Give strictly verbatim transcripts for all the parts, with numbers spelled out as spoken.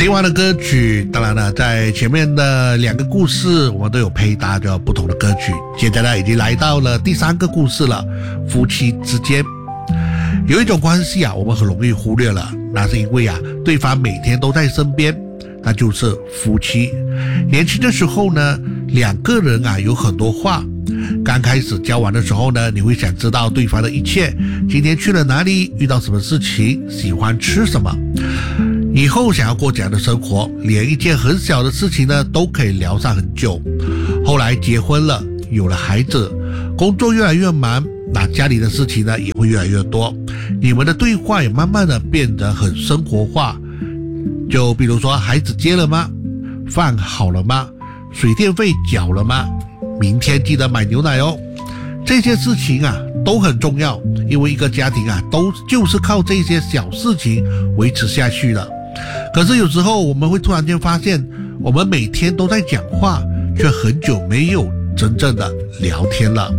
听完的歌曲，当然了，在前面的两个故事我们都有配搭着不同的歌曲，现在呢已经来到了第三个故事了。夫妻之间有一种关系啊，我们很容易忽略了，那是因为啊对方每天都在身边，那就是夫妻。年轻的时候呢，两个人啊有很多话，刚开始交往的时候呢，你会想知道对方的一切，今天去了哪里，遇到什么事情，喜欢吃什么，以后想要过怎样的生活，连一件很小的事情呢都可以聊上很久。后来结婚了，有了孩子，工作越来越忙，那家里的事情呢也会越来越多，你们的对话也慢慢的变得很生活化。就比如说，孩子接了吗？饭好了吗？水电费缴了吗？明天记得买牛奶哦。这些事情啊都很重要，因为一个家庭啊都就是靠这些小事情维持下去的。可是有时候我们会突然间发现，我们每天都在讲话，却很久没有真正的聊天了。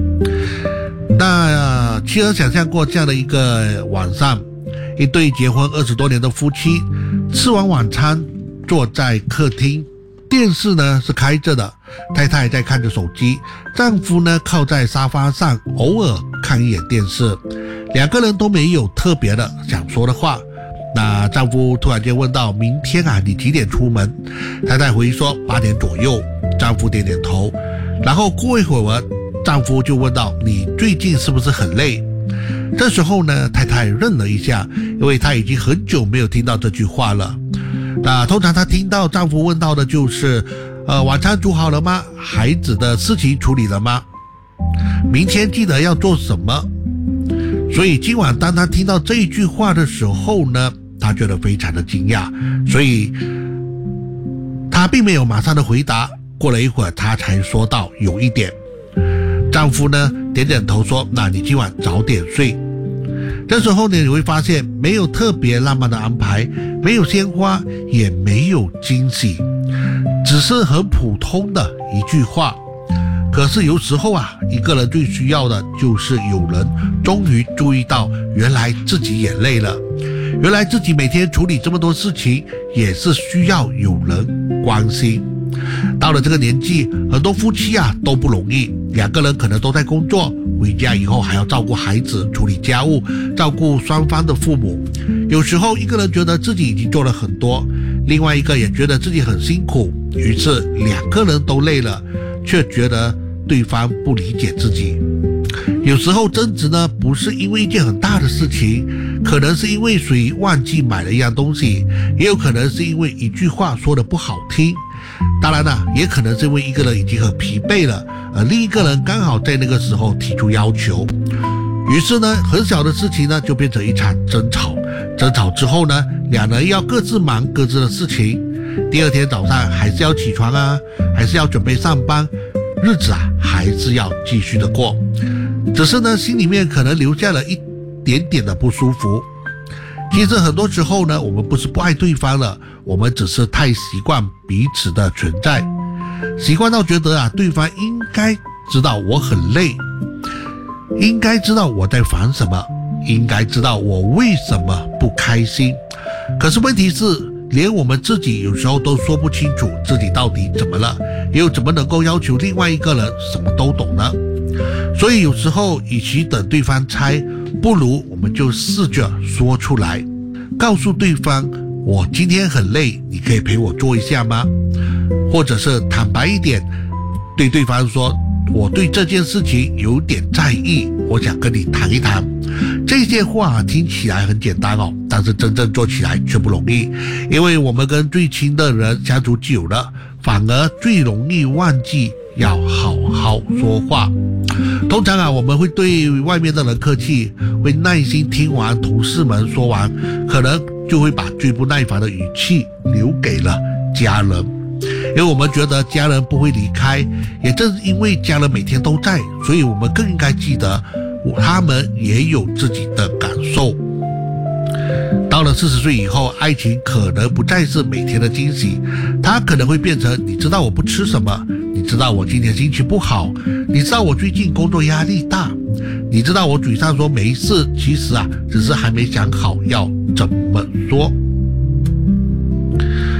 那妻儿想象过这样的一个晚上，一对结婚二十多年的夫妻吃完晚餐，坐在客厅，电视呢是开着的，太太在看着手机，丈夫呢靠在沙发上，偶尔看一眼电视，两个人都没有特别的想说的话。那丈夫突然间问到，明天啊你几点出门？太太回说八点左右。丈夫点点头，然后过一会儿，丈夫就问到，你最近是不是很累？这时候呢，太太愣了一下，因为她已经很久没有听到这句话了。那通常她听到丈夫问到的就是呃，晚餐煮好了吗？孩子的事情处理了吗？明天记得要做什么？所以今晚当她听到这一句话的时候呢，她觉得非常的惊讶，所以她并没有马上的回答。过了一会儿，她才说道，有一点。丈夫呢点点头说，那你今晚早点睡。这时候呢，你会发现没有特别浪漫的安排，没有鲜花，也没有惊喜，只是很普通的一句话。可是有时候啊，一个人最需要的就是有人终于注意到，原来自己也累了，原来自己每天处理这么多事情也是需要有人关心。到了这个年纪，很多夫妻啊都不容易，两个人可能都在工作，回家以后还要照顾孩子，处理家务，照顾双方的父母。有时候一个人觉得自己已经做了很多，另外一个也觉得自己很辛苦，于是两个人都累了，却觉得对方不理解自己。有时候争执呢，不是因为一件很大的事情，可能是因为谁忘记买了一样东西，也有可能是因为一句话说的不好听。当然了，也可能是因为一个人已经很疲惫了，而另一个人刚好在那个时候提出要求，于是呢，很小的事情呢就变成一场争吵。争吵之后呢，两人要各自忙各自的事情，第二天早上还是要起床啊，还是要准备上班，日子啊还是要继续的过，只是呢心里面可能留下了一点点的不舒服。其实很多时候呢，我们不是不爱对方了，我们只是太习惯彼此的存在，习惯到觉得啊，对方应该知道我很累，应该知道我在烦什么，应该知道我为什么不开心。可是问题是，连我们自己有时候都说不清楚自己到底怎么了，又怎么能够要求另外一个人什么都懂呢？所以有时候与其等对方猜，不如我们就试着说出来，告诉对方，我今天很累，你可以陪我做一下吗？或者是坦白一点，对对方说，我对这件事情有点在意，我想跟你谈一谈。这些话听起来很简单哦，但是真正做起来却不容易，因为我们跟最亲的人相处久了，反而最容易忘记要好好说话。通常啊，我们会对外面的人客气，会耐心听完同事们说完，可能就会把最不耐烦的语气留给了家人，因为我们觉得家人不会离开，也正是因为家人每天都在，所以我们更应该记得他们也有自己的感受。到了四十岁以后，爱情可能不再是每天的惊喜，它可能会变成，你知道我不吃什么，你知道我今天心情不好，你知道我最近工作压力大，你知道我嘴上说没事，其实啊只是还没想好要怎么说。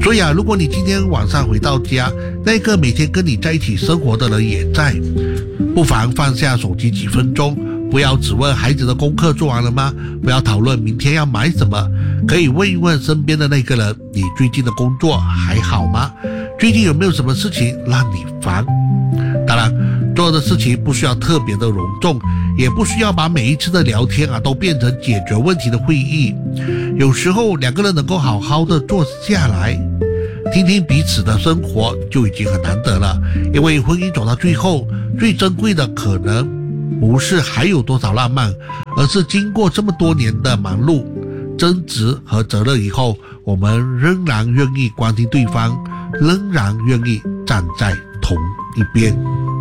所以啊，如果你今天晚上回到家，那个每天跟你在一起生活的人也在，不妨放下手机几分钟，不要只问孩子的功课做完了吗？不要讨论明天要买什么，可以问一问身边的那个人，你最近的工作还好吗？最近有没有什么事情让你烦？当然，做的事情不需要特别的隆重，也不需要把每一次的聊天啊都变成解决问题的会议。有时候两个人能够好好的坐下来，听听彼此的生活就已经很难得了。因为婚姻走到最后，最珍贵的可能不是还有多少浪漫，而是经过这么多年的忙碌、争执和责任以后，我们仍然愿意关心对方，仍然愿意站在同一边。